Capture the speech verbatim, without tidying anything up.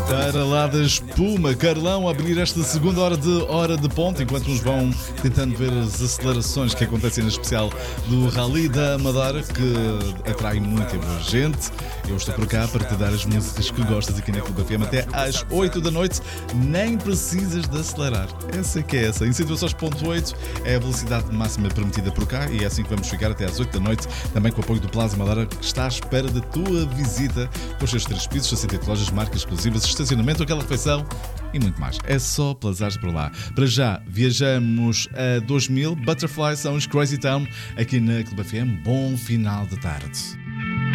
Para lá da espuma, Carlão a abrir esta segunda hora de hora de ponto, enquanto nos vão tentando ver as acelerações que acontecem na especial do Rally da Madeira, que atrai muita gente. Eu estou por cá para te dar as músicas que gostas aqui na Clube F M até às oito da noite. Nem precisas de acelerar. Essa é que é essa. Em cento e dois ponto oito é a velocidade máxima permitida por cá e é assim que vamos ficar até às oito da noite, também com o apoio do Plaza Madeira, que está à espera da tua visita com os seus três pisos, sessenta e oito lojas, marcas exclusivas, estacionamento, aquela refeição e muito mais. É só plazares por lá. Para já, viajamos a dois mil. Butterfly são os Crazy Town aqui na Clube F M. Bom final de tarde.